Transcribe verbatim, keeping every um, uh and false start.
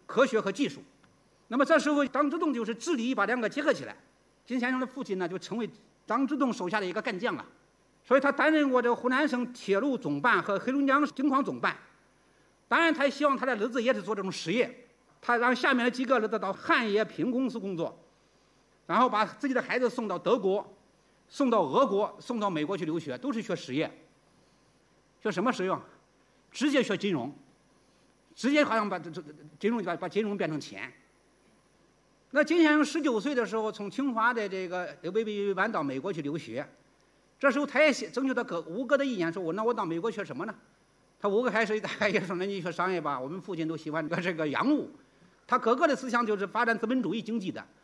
科学和技术。那么这时候，张之洞就是致力于把两个结合起来。金先生的父亲呢，就成为张之洞手下的一个干将了，所以他担任过这个湖南省铁路总办和黑龙江金矿总办。当然，他也希望他的儿子也是做这种实业，他让下面的几个儿子到汉冶萍公司工作，然后把自己的孩子送到德国、送到俄国、送到美国去留学，都是学实业。学什么实业？直接学金融，直接好像把这这金融把把金融变成钱。那金先生十九岁的时候，从清华的这个北北湾到美国去留学，这时候他也征求他哥五哥的意见，说我那我到美国学什么呢？他五哥开始大概也说，那你学商业吧，我们父亲都喜欢这个洋务。他哥哥的思想就是发展资本主义经济的，